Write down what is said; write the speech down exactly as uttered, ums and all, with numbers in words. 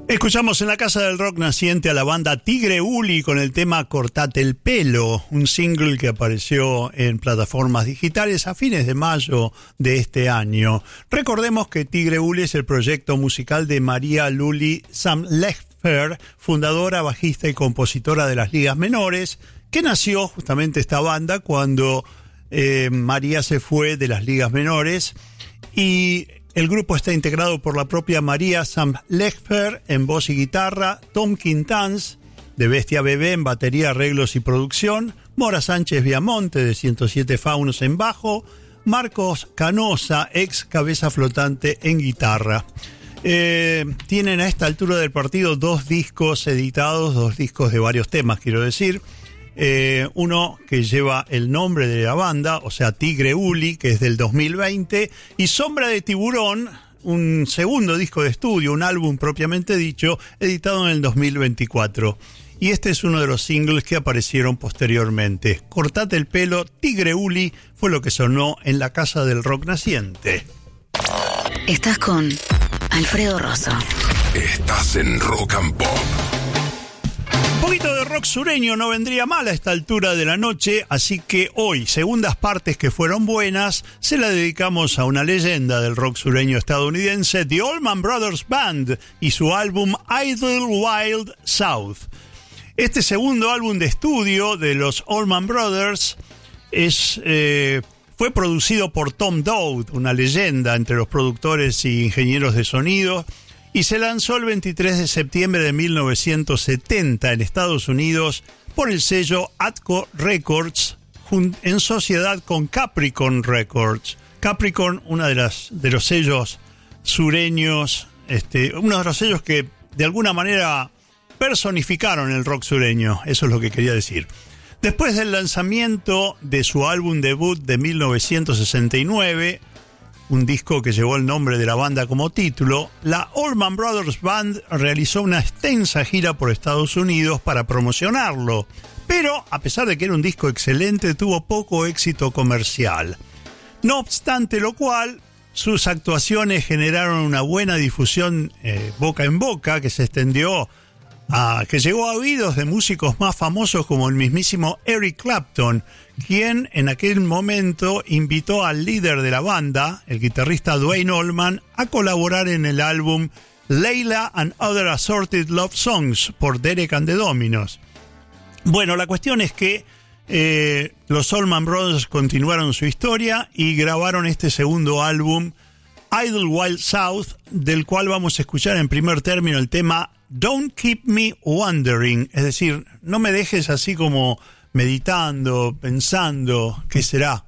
Escuchamos en la Casa del Rock naciente a la banda Tigre Uli con el tema Cortate el pelo, un single que apareció en plataformas digitales a fines de mayo de este año. Recordemos que Tigre Uli es el proyecto musical de María Luli Samlechfer, fundadora, bajista y compositora de las ligas menores, que nació justamente esta banda cuando eh, María se fue de las ligas menores, y el grupo está integrado por la propia María Samlechfer en voz y guitarra, Tom Quintans de Bestia Bebé en batería, arreglos y producción, Mora Sánchez Viamonte de ciento siete Faunos en bajo, Marcos Canosa, ex Cabeza Flotante, en guitarra. Eh, tienen a esta altura del partido dos discos editados, dos discos de varios temas, quiero decir. Eh, uno que lleva el nombre de la banda, o sea, Tigre Uli, que es del dos mil veinte, y Sombra de Tiburón, un segundo disco de estudio, un álbum propiamente dicho, editado en el dos mil veinticuatro. Y este es uno de los singles que aparecieron posteriormente. Cortate el pelo, Tigre Uli, fue lo que sonó en la Casa del Rock naciente. Estás con Alfredo Rosso. Estás en Rock and Pop. Un poquito de rock sureño no vendría mal a esta altura de la noche, así que hoy, segundas partes que fueron buenas, se la dedicamos a una leyenda del rock sureño estadounidense, The Allman Brothers Band, y su álbum Idle Wild South. Este segundo álbum de estudio de los Allman Brothers es, eh, fue producido por Tom Dowd, una leyenda entre los productores y ingenieros de sonido, y se lanzó el veintitrés de septiembre de mil novecientos setenta en Estados Unidos por el sello Atco Records en sociedad con Capricorn Records. Capricorn, uno de las de los sellos sureños, este, uno de los sellos que de alguna manera personificaron el rock sureño, eso es lo que quería decir. Después del lanzamiento de su álbum debut de mil novecientos sesenta y nueve, un disco que llevó el nombre de la banda como título, la Allman Brothers Band realizó una extensa gira por Estados Unidos para promocionarlo, pero a pesar de que era un disco excelente, tuvo poco éxito comercial. No obstante lo cual, sus actuaciones generaron una buena difusión eh, boca en boca, que se extendió a, que llegó a oídos de músicos más famosos como el mismísimo Eric Clapton, quien en aquel momento invitó al líder de la banda, el guitarrista Duane Allman, a colaborar en el álbum Layla and Other Assorted Love Songs por Derek and the Dominos. Bueno, la cuestión es que eh, los Allman Brothers continuaron su historia y grabaron este segundo álbum, Idle Wild South, del cual vamos a escuchar en primer término el tema Don't Keep Me Wondering, es decir, no me dejes así como meditando, pensando, ¿qué será?